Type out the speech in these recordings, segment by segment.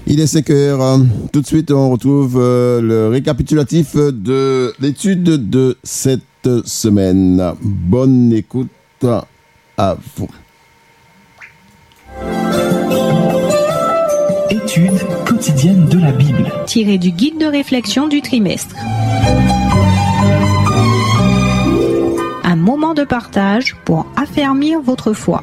Il est 5 heures. Tout de suite, on retrouve le récapitulatif de l'étude de cette semaine. Bonne écoute à vous. Étude quotidienne de la Bible. Tiré du guide de réflexion du trimestre. Un moment de partage pour affermir votre foi.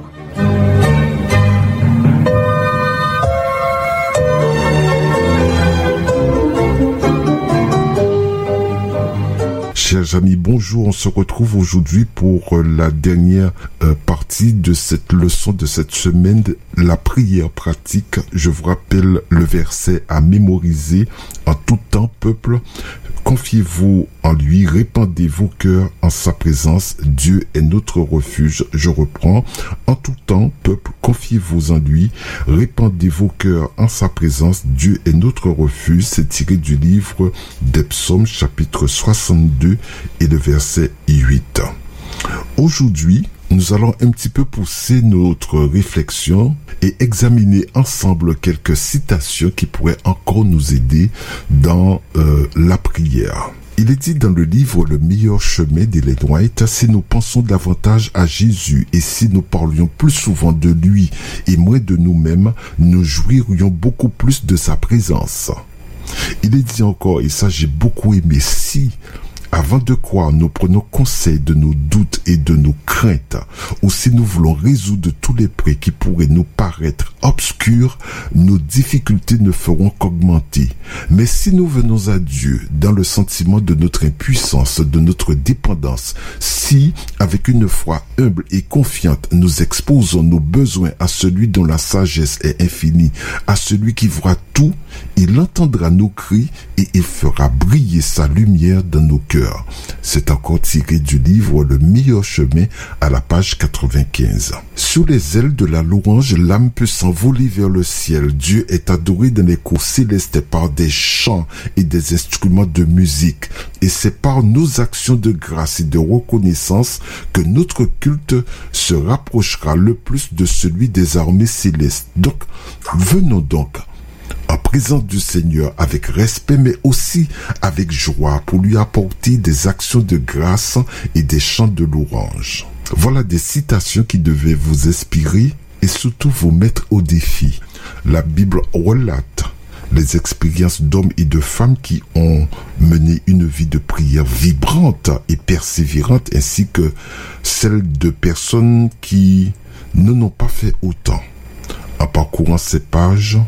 Chers amis, bonjour. On se retrouve aujourd'hui pour la dernière partie de cette leçon de cette semaine, la prière pratique. Je vous rappelle le verset à mémoriser. En tout temps, peuple, confiez-vous en lui, répandez vos cœurs en sa présence. Dieu est notre refuge. Je reprends. En tout temps, peuple, confiez-vous en lui, répandez vos cœurs en sa présence. Dieu est notre refuge. C'est tiré du livre des Psaumes, chapitre 62 et le verset 8. Aujourd'hui, nous allons un petit peu pousser notre réflexion et examiner ensemble quelques citations qui pourraient encore nous aider dans la prière. Il est dit dans le livre Le meilleur chemin d'Ellen White, si nous pensons davantage à Jésus et si nous parlions plus souvent de lui et moins de nous-mêmes, nous jouirions beaucoup plus de sa présence. Il est dit encore, et ça j'ai beaucoup aimé, si avant de croire, nous prenons conseil de nos doutes et de nos craintes, ou si nous voulons résoudre tous les prêts qui pourraient nous paraître obscurs, nos difficultés ne feront qu'augmenter. Mais si nous venons à Dieu dans le sentiment de notre impuissance, de notre dépendance, si, avec une foi humble et confiante, nous exposons nos besoins à celui dont la sagesse est infinie, à celui qui voit tout, il entendra nos cris et il fera briller sa lumière dans nos cœurs. C'est encore tiré du livre Le meilleur chemin à la page 95. Sous les ailes de la louange, l'âme peut s'envoler vers le ciel. Dieu est adoré dans les cours célestes par des chants et des instruments de musique. Et c'est par nos actions de grâce et de reconnaissance que notre culte se rapprochera le plus de celui des armées célestes. Donc, venons donc en présence du Seigneur avec respect mais aussi avec joie pour lui apporter des actions de grâce et des chants de louange. Voilà des citations qui devaient vous inspirer et surtout vous mettre au défi. La Bible relate les expériences d'hommes et de femmes qui ont mené une vie de prière vibrante et persévérante ainsi que celle de personnes qui ne n'ont pas fait autant. En parcourant ces pages,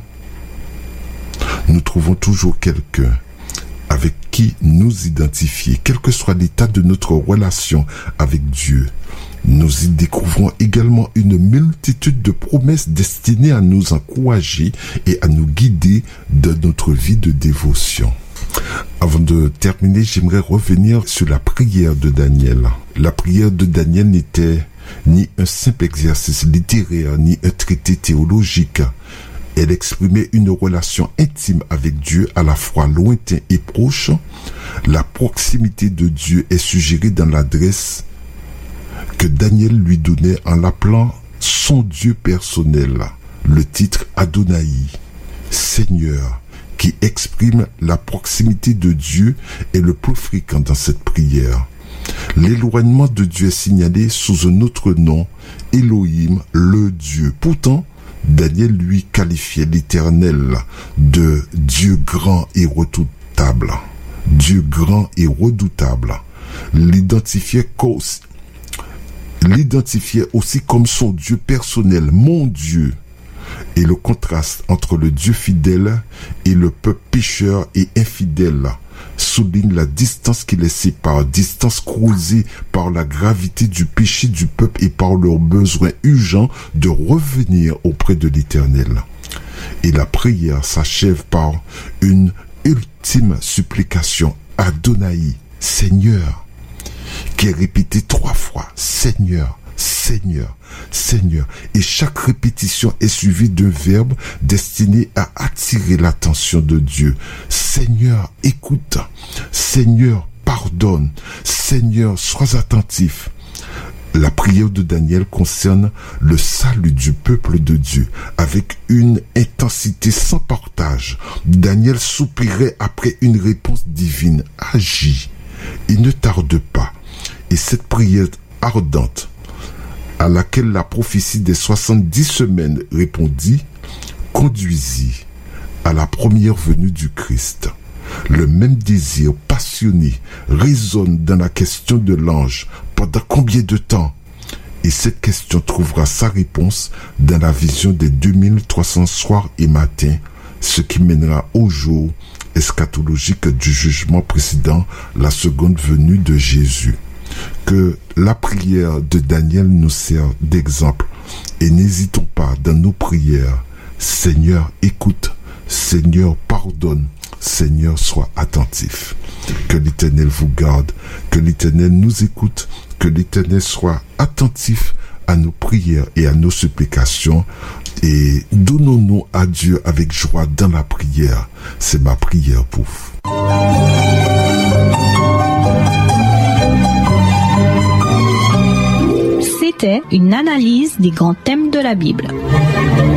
nous trouvons toujours quelqu'un avec qui nous identifier, quel que soit l'état de notre relation avec Dieu. Nous y découvrons également une multitude de promesses destinées à nous encourager et à nous guider dans notre vie de dévotion. Avant de terminer, j'aimerais revenir sur la prière de Daniel. La prière de Daniel n'était ni un simple exercice littéraire, ni un traité théologique. Elle exprimait une relation intime avec Dieu, à la fois lointain et proche. La proximité de Dieu est suggérée dans l'adresse que Daniel lui donnait en l'appelant son Dieu personnel, le titre Adonai, Seigneur, qui exprime la proximité de Dieu est le plus fréquent dans cette prière. L'éloignement de Dieu est signalé sous un autre nom, Elohim, le Dieu. Pourtant, Daniel lui qualifiait l'Éternel de Dieu grand et redoutable. Dieu grand et redoutable. L'identifiait aussi comme son Dieu personnel, mon Dieu. Et le contraste entre le Dieu fidèle et le peuple pécheur et infidèle souligne la distance qui les sépare, distance creusée par la gravité du péché du peuple et par leur besoin urgent de revenir auprès de l'Éternel. Et la prière s'achève par une ultime supplication, Adonai, Seigneur, qui est répétée 3 fois, Seigneur, Seigneur, Seigneur. Et chaque répétition est suivie d'un verbe destiné à attirer l'attention de Dieu. Seigneur, écoute. Seigneur, pardonne. Seigneur, sois attentif. La prière de Daniel concerne le salut du peuple de Dieu avec une intensité sans partage. Daniel soupirait après une réponse divine. Agis et ne tarde pas. Et cette prière ardente à laquelle la prophétie des 70 semaines répondit, conduisit à la première venue du Christ. Le même désir passionné résonne dans la question de l'ange. Pendant combien de temps? Et cette question trouvera sa réponse dans la vision des 2300 soirs et matins, ce qui mènera au jour eschatologique du jugement précédant la seconde venue de Jésus. Que la prière de Daniel nous sert d'exemple et n'hésitons pas dans nos prières. Seigneur, écoute. Seigneur, pardonne. Seigneur, sois attentif. Que l'Éternel vous garde, que l'Éternel nous écoute, que l'Éternel soit attentif à nos prières et à nos supplications et donnons-nous à Dieu avec joie dans la prière. C'est ma prière pour vous. C'était une analyse des grands thèmes de la Bible.